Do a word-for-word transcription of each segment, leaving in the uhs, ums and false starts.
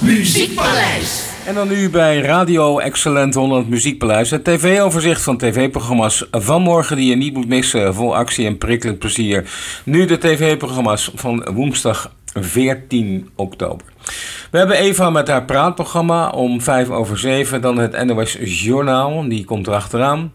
Muziekpaleis. En dan nu bij Radio Excellent Holland Muziekpaleis. Het tv-overzicht van tv-programma's van morgen die je niet moet missen. Vol actie en prikkelend plezier. Nu de tv-programma's van woensdag veertien oktober. We hebben Eva met haar praatprogramma om vijf over zeven. Dan het N O S Journaal, die komt erachteraan.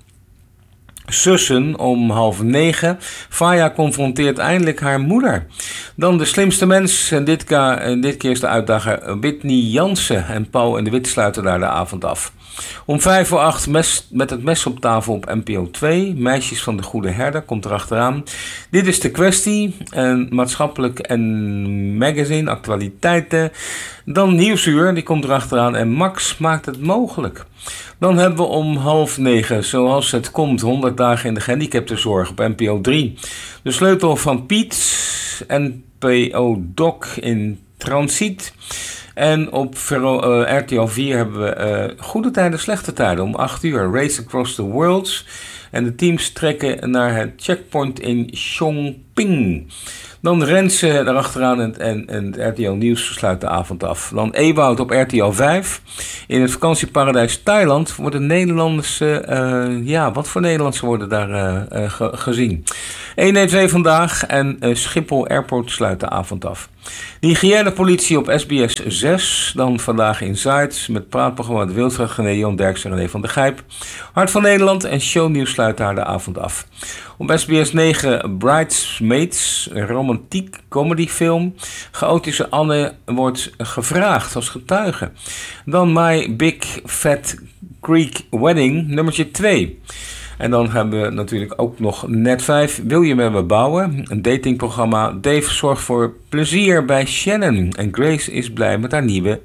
Sussen om half negen. Faya confronteert eindelijk haar moeder. Dan De Slimste Mens. En dit, ka- en dit keer is de uitdager Whitney Jansen. En Paul en de Wit sluiten daar de avond af. Om vijf voor acht mes, met het mes op tafel op N P O twee. Meisjes van de Goede Herder komt erachteraan. Dit is de kwestie. En maatschappelijk en magazine, actualiteiten. Dan Nieuwsuur, die komt erachteraan. En Max maakt het mogelijk. Dan hebben we om half negen, zoals het komt, honderd dagen in de gehandicaptenzorg op N P O drie. De sleutel van Piet, N P O Doc in Transiet. En op Vero, uh, R T L vier hebben we uh, Goede Tijden, Slechte Tijden om acht uur. Race Across the Worlds. En de teams trekken naar het checkpoint in Chongping. Dan Renze erachteraan en, en, en het R T L Nieuws sluit de avond af. Dan Ewoud op R T L vijf. In het vakantieparadijs Thailand worden Nederlandse... Uh, ja, wat voor Nederlandse worden daar uh, uh, ge- gezien? honderdtwee vandaag en uh, Schiphol Airport sluit de avond af. De hygiënepolitie op S B S zes. Dan vandaag in Zuid met praatprogramma De Wildvracht, René Jon Derksen en René van der Gijp. Hart van Nederland en Shownieuws sluit daar de avond af. Op S B S negen Bridesmaids, een romantiek comedyfilm. Chaotische Anne wordt gevraagd als getuige. Dan My Big Fat Greek Wedding, nummertje twee. En dan hebben we natuurlijk ook nog Net vijf. Wil je met me bouwen? Een datingprogramma. Dave zorgt voor plezier bij Shannon. En Grace is blij met haar nieuwe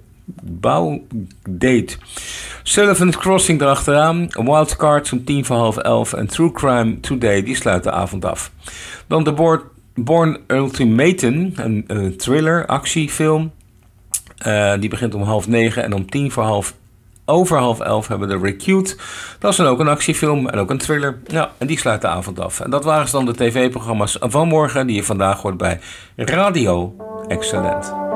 bouwdate. Sullivan's Crossing erachteraan. Wildcards om tien voor half elf. En True Crime Today, die sluit de avond af. Dan de Born, Born Ultimatum. Een uh, thriller, actiefilm. Uh, die begint om half negen. En om tien voor half Over half elf hebben we de Recute. Dat is dan ook een actiefilm en ook een thriller. Ja, en die sluit de avond af. En dat waren dan de tv-programma's van morgen die je vandaag hoort bij Radio Excellent.